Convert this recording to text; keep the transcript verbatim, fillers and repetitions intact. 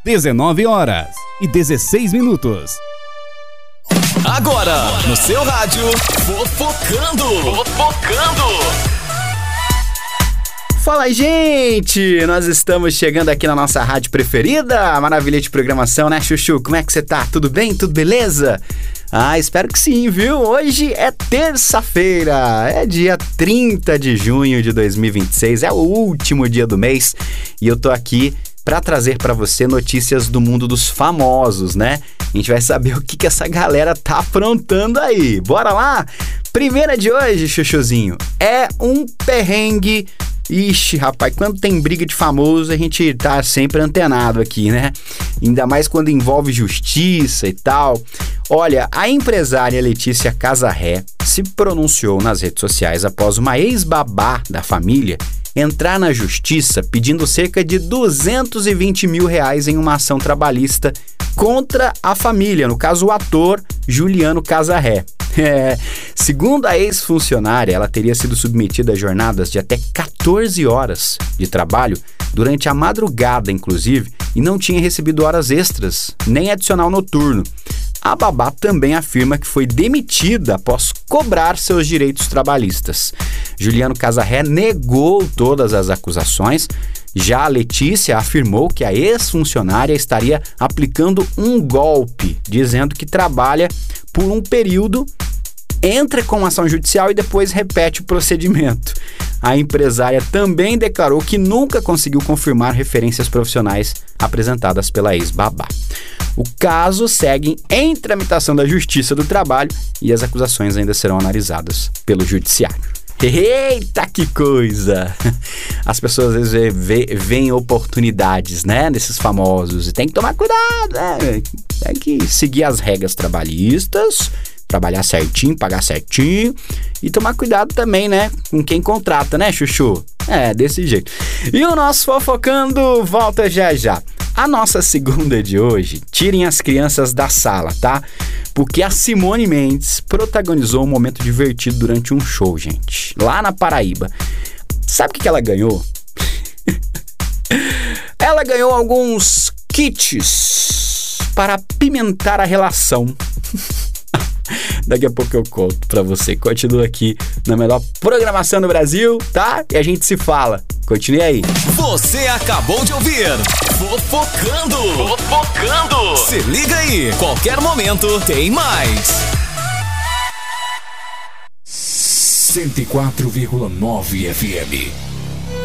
dezenove horas e dezesseis minutos. Agora, no seu rádio, Fofocando. Fofocando. Fala aí, gente! Nós estamos chegando aqui na nossa rádio preferida, maravilha de programação, né, Chuchu? Como é que você tá? Tudo bem? Tudo beleza? Ah, espero que sim, viu? Hoje é terça-feira, é dia trinta de junho de dois mil e vinte e seis, é o último dia do mês e eu tô aqui para trazer para você notícias do mundo dos famosos, né? A gente vai saber o que, que essa galera tá aprontando aí. Bora lá? Primeira de hoje, Chuchuzinho, é um perrengue. Ixi, rapaz, quando tem briga de famoso, a gente tá sempre antenado aqui, né? Ainda mais quando envolve justiça e tal. Olha, a empresária Letícia Casarré se pronunciou nas redes sociais após uma ex-babá da família entrar na justiça pedindo cerca de duzentos e vinte mil reais em uma ação trabalhista contra a família, no caso o ator Juliano Casarré. É, segundo a ex-funcionária, ela teria sido submetida a jornadas de até quatorze horas de trabalho durante a madrugada, inclusive, e não tinha recebido horas extras, nem adicional noturno. A babá também afirma que foi demitida após cobrar seus direitos trabalhistas. Juliano Casarré negou todas as acusações. Já a Letícia afirmou que a ex-funcionária estaria aplicando um golpe, dizendo que trabalha por um período, entra com ação judicial e depois repete o procedimento. A empresária também declarou que nunca conseguiu confirmar referências profissionais apresentadas pela ex-babá. O caso segue em tramitação da Justiça do Trabalho e as acusações ainda serão analisadas pelo Judiciário. Eita, que coisa! As pessoas às vezes veem oportunidades, né, nesses famosos e tem que tomar cuidado, né? Tem que seguir as regras trabalhistas, trabalhar certinho, pagar certinho e tomar cuidado também, né, com quem contrata, né, Chuchu? É, desse jeito. E o nosso Fofocando volta já já. A nossa segunda de hoje, tirem as crianças da sala, tá? Porque a Simone Mendes protagonizou um momento divertido durante um show, gente, lá na Paraíba. Sabe o que que ela ganhou? Ela ganhou alguns kits para apimentar a relação. Daqui a pouco eu conto pra você. Continua aqui na melhor programação do Brasil, tá? E a gente se fala. Continue aí. Você acabou de ouvir Fofocando. Fofocando. Se liga aí. Qualquer momento tem mais. cento e quatro vírgula nove F M.